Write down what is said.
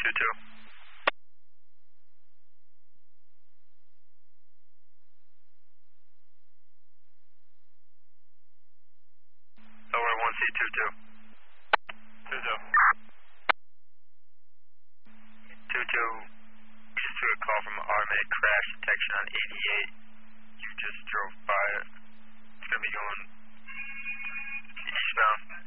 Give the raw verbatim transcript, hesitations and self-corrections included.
two two. Lower one C two two. two two. two two, just to a call from automatic crash detection on eighty-eight. You just drove by it. It's going to be going eastbound.